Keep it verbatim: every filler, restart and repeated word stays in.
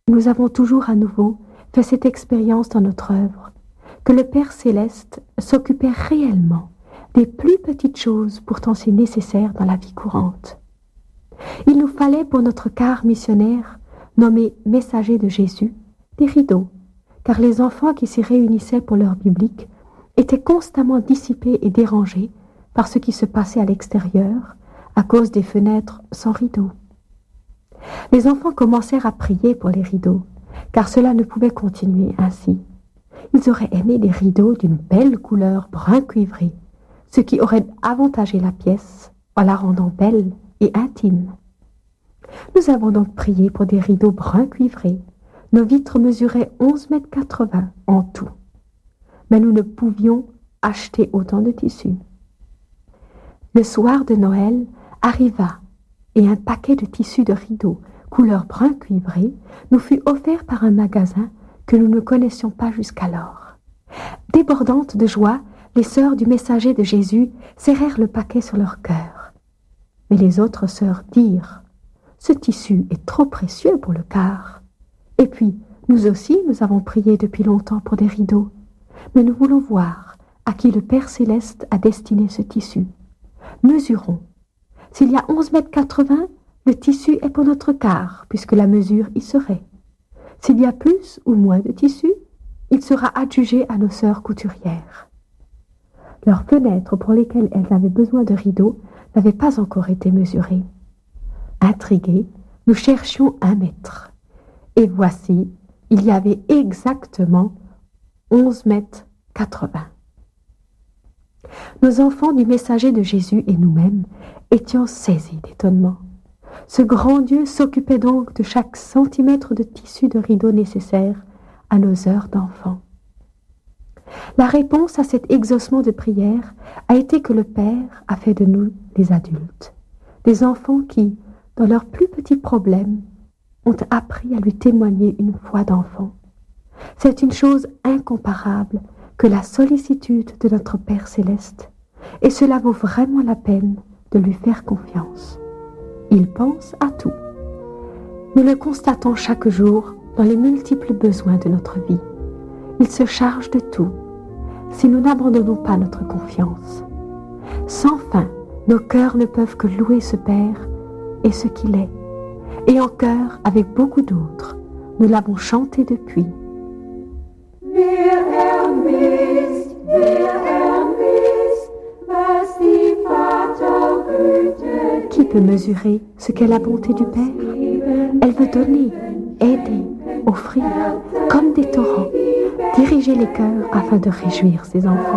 Nous avons toujours à nouveau fait cette expérience dans notre œuvre, que le Père Céleste s'occupait réellement des plus petites choses pourtant si nécessaires dans la vie courante. Il nous fallait pour notre quart missionnaire, nommé Messager de Jésus, des rideaux, car les enfants qui s'y réunissaient pour l'heure biblique étaient constamment dissipés et dérangés par ce qui se passait à l'extérieur, à cause des fenêtres sans rideaux. Les enfants commencèrent à prier pour les rideaux, car cela ne pouvait continuer ainsi. Ils auraient aimé des rideaux d'une belle couleur brun cuivré, ce qui aurait avantagé la pièce en la rendant belle et intime. Nous avons donc prié pour des rideaux brun cuivrés. Nos vitres mesuraient onze mètres quatre-vingts en tout, mais nous ne pouvions acheter autant de tissus. Le soir de Noël arriva et un paquet de tissus de rideaux couleur brun cuivré nous fut offert par un magasin que nous ne connaissions pas jusqu'alors. Débordantes de joie, les sœurs du Messager de Jésus serrèrent le paquet sur leur cœur. Mais les autres sœurs dirent « Ce tissu est trop précieux pour le quart. Et puis, nous aussi, nous avons prié depuis longtemps pour des rideaux. Mais nous voulons voir à qui le Père Céleste a destiné ce tissu. Mesurons. S'il y a onze mètres quatre-vingts, le tissu est pour notre quart, puisque la mesure y serait. S'il y a plus ou moins de tissu, il sera adjugé à nos sœurs couturières. » Leurs fenêtres pour lesquelles elles avaient besoin de rideaux n'avaient pas encore été mesurées. Intrigués, nous cherchions un mètre. Et voici, il y avait exactement onze mètres quatre-vingts. Nos enfants du Messager de Jésus et nous-mêmes étions saisis d'étonnement. Ce grand Dieu s'occupait donc de chaque centimètre de tissu de rideau nécessaire à nos heures d'enfants. La réponse à cet exaucement de prière a été que le Père a fait de nous des adultes, des enfants qui, dans leurs plus petits problèmes, ont appris à lui témoigner une foi d'enfant. C'est une chose incomparable que la sollicitude de notre Père Céleste, et cela vaut vraiment la peine de lui faire confiance. Il pense à tout. Nous le constatons chaque jour dans les multiples besoins de notre vie. Il se charge de tout, si nous n'abandonnons pas notre confiance. Sans fin, nos cœurs ne peuvent que louer ce Père et ce qu'il est. Et en chœur, avec beaucoup d'autres, nous l'avons chanté depuis. Wir ermisst, wir ermisst, was die Vatergüte. Qui peut mesurer ce qu'est la bonté du Père? Elle veut donner, aider, offrir, comme des torrents, diriger les cœurs afin de réjouir ses enfants.